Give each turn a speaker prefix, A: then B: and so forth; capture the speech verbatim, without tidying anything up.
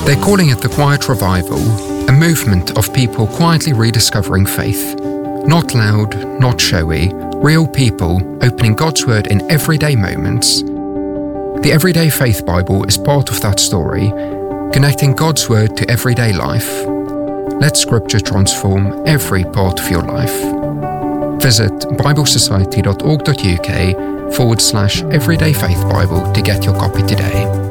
A: They're calling it the Quiet Revival, a movement of people quietly rediscovering faith. Not loud, not showy, real people opening God's Word in everyday moments. The Everyday Faith Bible is part of that story, connecting God's Word to everyday life. Let Scripture transform every part of your life. Visit biblesociety.org.uk forward slash Everyday Faith Bible to get your copy today.